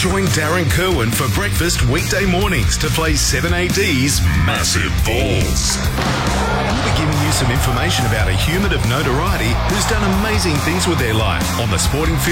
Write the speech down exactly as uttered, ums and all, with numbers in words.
Join Darren Kerwin for breakfast weekday mornings to play seven A D's Massive Balls. We'll be giving you some information about a human of notoriety who's done amazing things with their life on the sporting field